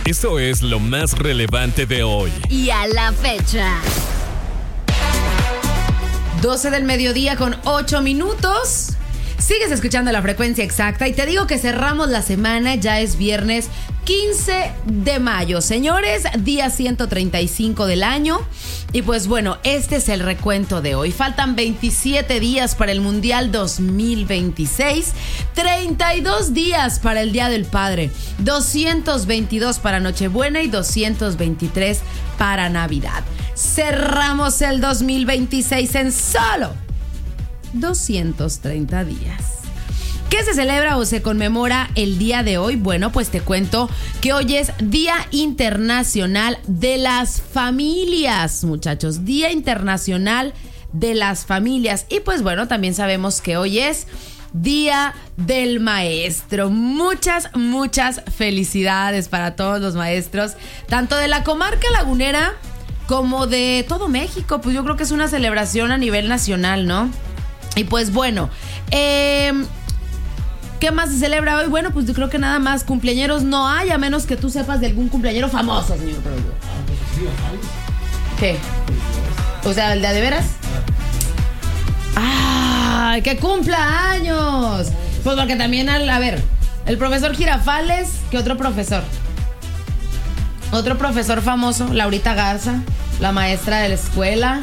Esto es lo más relevante de hoy. Y a la fecha. 12 del mediodía con 8 minutos. Sigues escuchando La Frecuencia Exacta y te digo que cerramos la semana, ya es viernes 15 de mayo. Señores, día 135 del año. Y pues bueno, este es el recuento de hoy. Faltan 27 días para el Mundial 2026, 32 días para el Día del Padre, 222 para Nochebuena y 223 para Navidad. Cerramos el 2026 en solo 230 días. ¿Qué se celebra o se conmemora el día de hoy? Bueno, pues te cuento que hoy es Día Internacional de las Familias, muchachos. Día Internacional de las Familias. Y pues bueno, también sabemos que hoy es Día del Maestro. Muchas felicidades para todos los maestros, tanto de la comarca lagunera como de todo México. Pues yo creo que es una celebración a nivel nacional, ¿no? Y pues bueno, ¿qué más se celebra hoy? Bueno, pues yo creo que nada más cumpleañeros no hay, a menos que tú sepas de algún cumpleañero famoso, señor productor. ¿Qué? O sea, ¿el de veras? ¡Ah! ¡Que cumpla años! Pues porque también, a ver, el profesor Girafales, ¿qué otro profesor? Otro profesor famoso, Laurita Garza, la maestra de la escuela.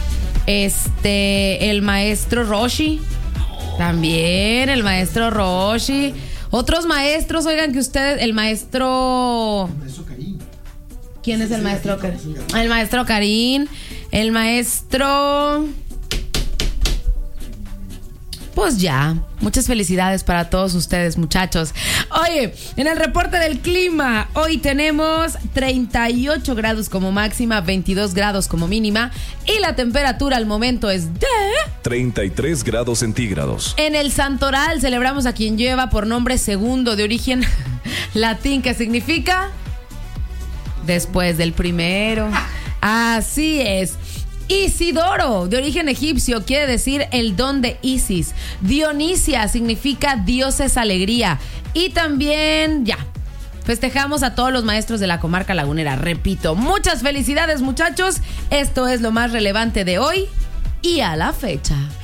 El maestro Roshi. También el maestro Roshi. Otros maestros, oigan, que ustedes, el maestro Karim. ¿Quién es el maestro Karim? El maestro Karim. El maestro... Pues ya, muchas felicidades para todos ustedes, muchachos. Oye, en el reporte del clima, hoy tenemos 38 grados como máxima, 22 grados como mínima y la temperatura al momento es de 33 grados centígrados. En el Santoral celebramos a quien lleva por nombre segundo de origen latín, que significa después del primero. Así es. Isidoro, de origen egipcio, quiere decir el don de Isis. Dionisia significa Dios es alegría. Y también, festejamos a todos los maestros de la comarca lagunera. Repito, muchas felicidades, muchachos. Esto es lo más relevante de hoy y a la fecha.